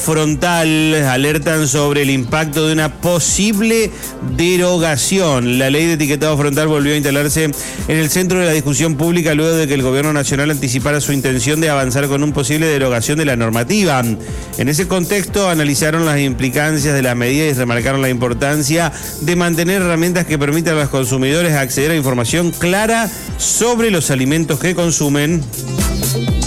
Frontal alertan sobre el impacto de una posible derogación. La ley de etiquetado frontal volvió a instalarse en el centro de la discusión pública luego de que el gobierno nacional anticipara su intención de avanzar con una posible derogación de la normativa. En ese contexto analizaron las implicancias de la medida y remarcaron la importancia de mantener herramientas que permitan a los consumidores acceder a información clara sobre los alimentos que consumen.